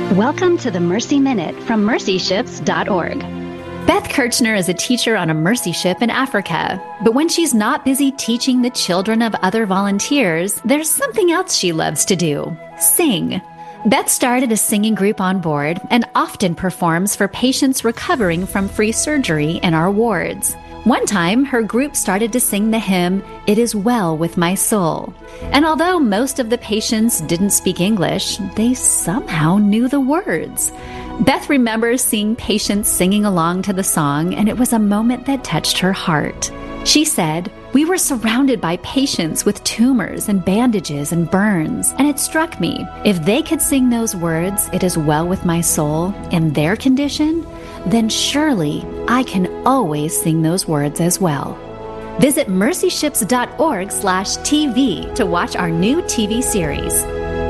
Welcome to the Mercy Minute from mercyships.org. Beth Kirchner is a teacher on a mercy ship in Africa. But when she's not busy teaching the children of other volunteers, there's something else she loves to do: sing. Beth started a singing group on board and often performs for patients recovering from free surgery in our wards. One time, her group started to sing the hymn, "It Is Well With My Soul." And although most of the patients didn't speak English, they somehow knew the words. Beth remembers seeing patients singing along to the song, and it was a moment that touched her heart. She said, "We were surrounded by patients with tumors and bandages and burns, and it struck me, if they could sing those words, 'It is well with my soul,' in their condition, then surely I can always sing those words as well." Visit mercyships.org/TV to watch our new TV series.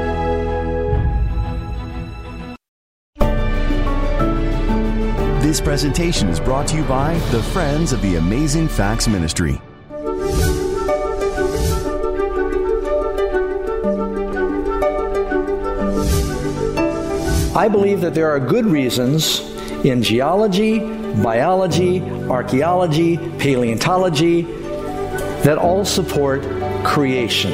This presentation is brought to you by the Friends of the Amazing Facts Ministry. I believe that there are good reasons in geology, biology, archaeology, paleontology that all support creation.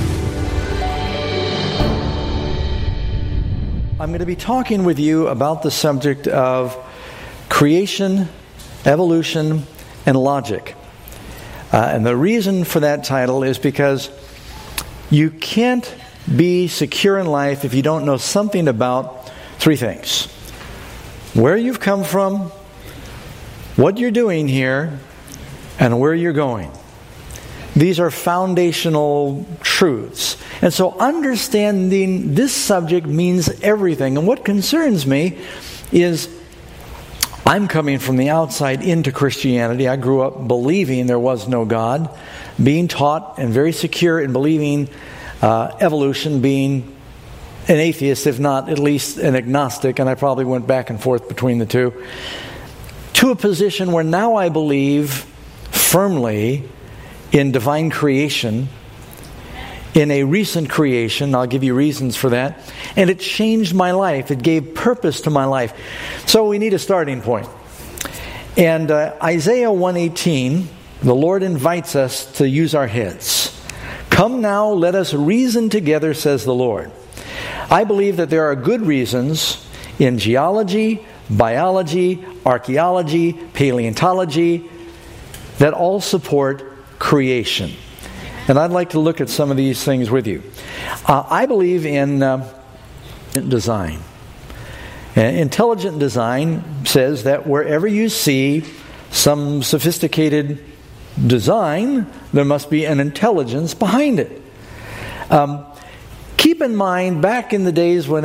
I'm going to be talking with you about the subject of creation, evolution, and logic. And the reason for that title is because you can't be secure in life if you don't know something about three things: where you've come from, what you're doing here, and where you're going. These are foundational truths. And so understanding this subject means everything. And what concerns me is I'm coming from the outside into Christianity. I grew up believing there was no God, being taught and very secure in believing evolution, being an atheist, if not at least an agnostic, and I probably went back and forth between the two, to a position where now I believe firmly in divine creation, in a recent creation. I'll give you reasons for that. And it changed my life. It gave purpose to my life. So we need a starting point. And Isaiah 1:18, the Lord invites us to use our heads. "Come now, let us reason together, says the Lord." I believe that there are good reasons in geology, biology, archaeology, paleontology that all support creation. And I'd like to look at some of these things with you. I believe in design. Intelligent design says that wherever you see some sophisticated design, there must be an intelligence behind it. Keep in mind, back in the days when